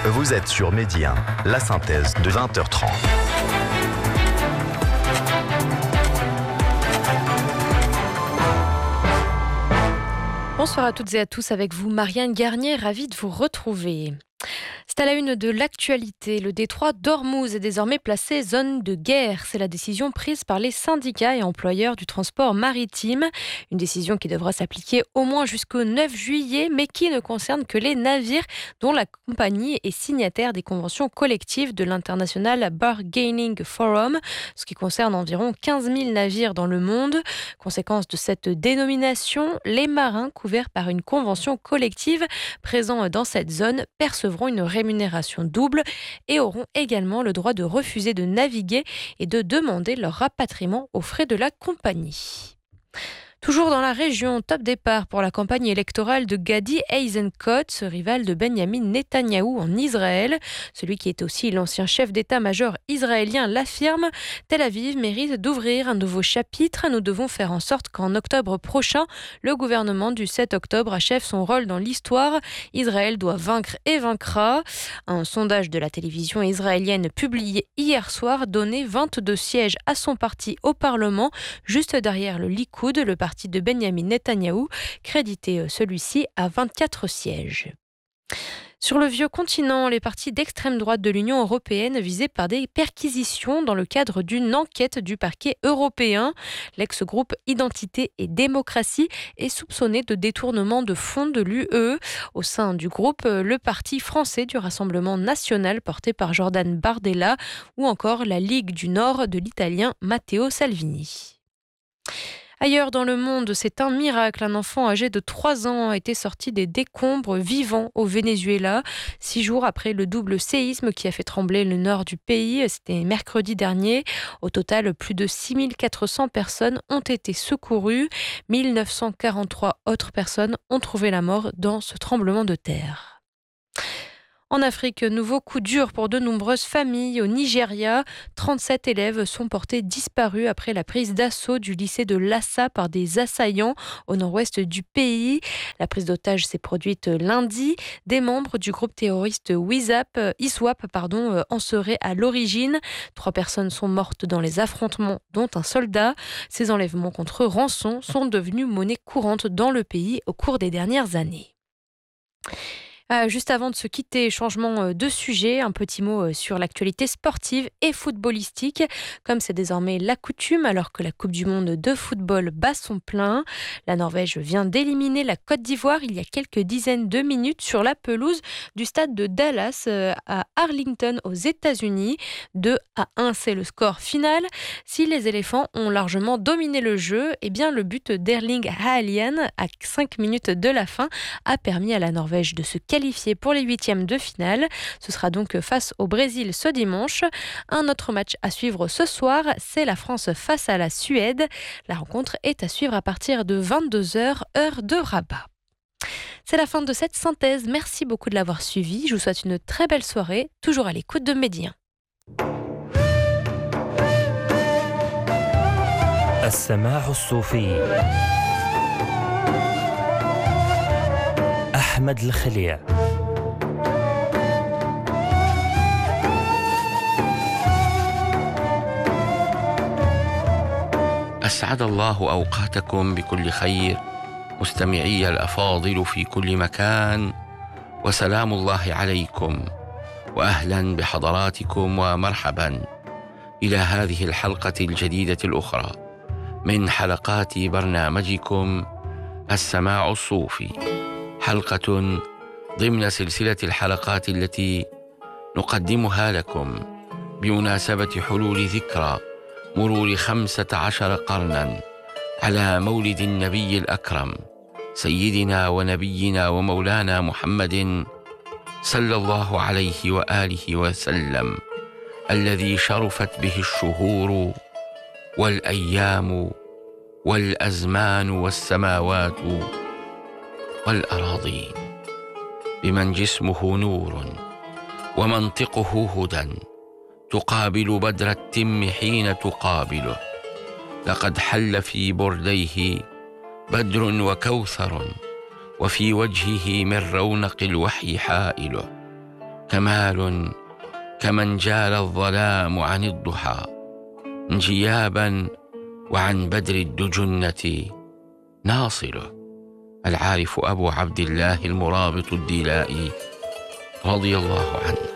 Vous êtes sur Medi 1, la synthèse de 20h30. Bonsoir à toutes et à tous, avec vous Marianne Garnier, ravie de vous retrouver. C'est à la une de l'actualité. Le détroit d'Ormuz est désormais placé zone de guerre. C'est la décision prise par les syndicats et employeurs du transport maritime. Une décision qui devra s'appliquer au moins jusqu'au 9 juillet, mais qui ne concerne que les navires dont la compagnie est signataire des conventions collectives de l'International Bargaining Forum, ce qui concerne environ 15 000 navires dans le monde. Conséquence de cette dénomination, les marins couverts par une convention collective présents dans cette zone percevront une rémunération double et auront également le droit de refuser de naviguer et de demander leur rapatriement aux frais de la compagnie. Toujours dans la région, top départ pour la campagne électorale de Gadi Eisenkot, ce rival de Benjamin Netanyahou en Israël. Celui qui est aussi l'ancien chef d'état-major israélien l'affirme. Tel Aviv mérite d'ouvrir un nouveau chapitre. Nous devons faire en sorte qu'en octobre prochain, le gouvernement du 7 octobre achève son rôle dans l'histoire. Israël doit vaincre et vaincra. Un sondage de la télévision israélienne publié hier soir donnait 22 sièges à son parti au Parlement, juste derrière le Likoud, le parti de Benjamin Netanyahou, crédité celui-ci à 24 sièges. Sur le vieux continent, les partis d'extrême droite de l'Union européenne visés par des perquisitions dans le cadre d'une enquête du parquet européen. L'ex-groupe Identité et Démocratie est soupçonné de détournement de fonds de l'UE. Au sein du groupe, le parti français du Rassemblement national porté par Jordan Bardella ou encore la Ligue du Nord de l'italien Matteo Salvini. Ailleurs dans le monde, c'est un miracle. Un enfant âgé de 3 ans a été sorti des décombres vivant au Venezuela, 6 jours après le double séisme qui a fait trembler le nord du pays. C'était mercredi dernier. Au total, plus de 6400 personnes ont été secourues. 1943 autres personnes ont trouvé la mort dans ce tremblement de terre. En Afrique, nouveau coup dur pour de nombreuses familles. Au Nigeria, 37 élèves sont portés disparus après la prise d'assaut du lycée de Lassa par des assaillants au nord-ouest du pays. La prise d'otage s'est produite lundi. Des membres du groupe terroriste ISWAP en seraient à l'origine. 3 personnes sont mortes dans les affrontements, dont un soldat. Ces enlèvements contre rançon sont devenus monnaie courante dans le pays au cours des dernières années. Juste avant de se quitter, changement de sujet, un petit mot sur l'actualité sportive et footballistique, comme c'est désormais la coutume alors que la Coupe du Monde de football bat son plein. La Norvège vient d'éliminer la Côte d'Ivoire il y a quelques dizaines de minutes sur la pelouse du stade de Dallas à Arlington aux États-Unis. 2-1, c'est le score final. Si les éléphants ont largement dominé le jeu, eh bien le but d'Erling Haaland à 5 minutes de la fin a permis à la Norvège de se qualifier pour les 8e de finale. Ce sera donc face au Brésil ce dimanche. Un autre match à suivre ce soir, c'est la France face à la Suède. La rencontre est à suivre à partir de 22h, heure de Rabat. C'est la fin de cette synthèse. Merci beaucoup de l'avoir suivi. Je vous souhaite une très belle soirée, toujours à l'écoute de Medi 1. السماع الصوفي أحمد الخليع. أسعد الله أوقاتكم بكل خير مستمعي الأفاضل في كل مكان، وسلام الله عليكم، وأهلا بحضراتكم ومرحبا إلى هذه الحلقة الجديدة الأخرى من حلقات برنامجكم السماع الصوفي، حلقة ضمن سلسلة الحلقات التي نقدمها لكم بمناسبة حلول ذكرى مرور 15 قرنا على مولد النبي الأكرم سيدنا ونبينا ومولانا محمد صلى الله عليه وآله وسلم، الذي شرفت به الشهور والأيام والأزمان والسماوات والأراضين، بمن جسمه نور ومنطقه هدى، تقابل بدر التم حين تقابله. لقد حل في برديه بدر وكوثر، وفي وجهه من رونق الوحي حائله، كمال كمن جال الظلام عن الضحى انجيابا وعن بدر الدجنة ناصله. العارف أبو عبد الله المرابط الديلائي رضي الله عنه.